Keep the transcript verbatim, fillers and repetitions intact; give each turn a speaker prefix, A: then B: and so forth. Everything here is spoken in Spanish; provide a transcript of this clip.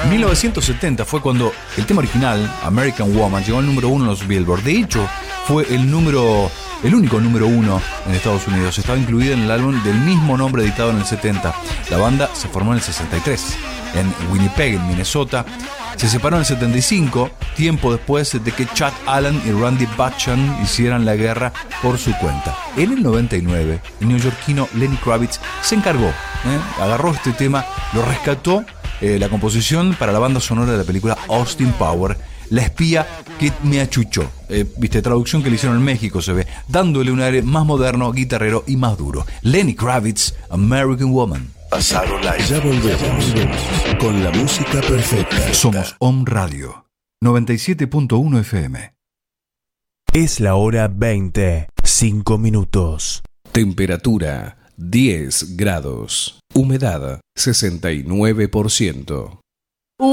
A: En mil novecientos setenta fue cuando el tema original, American Woman, llegó al número uno en los Billboard. De hecho, fue el número, el único número uno en Estados Unidos. Estaba incluida en el álbum del mismo nombre editado en el setenta. La banda se formó en el sesenta y tres, en Winnipeg, en Minnesota. Se separó en el setenta y cinco, tiempo después de que Chad Allen y Randy Bachman hicieran la guerra por su cuenta. En el noventa y nueve, el neoyorquino Lenny Kravitz se encargó, ¿eh? agarró este tema, lo rescató, eh, la composición para la banda sonora de la película Austin Power, la espía que me achuchó. Eh, Viste, traducción que le hicieron en México se ve, dándole un aire más moderno, guitarrero y más duro. Lenny Kravitz, American Woman.
B: Pasado Live. Ya volvemos con la música perfecta.
A: Somos Om Radio noventa y siete punto uno F M.
C: Es la hora veinte, cinco minutos.
D: Temperatura diez grados. Humedad sesenta y nueve por ciento.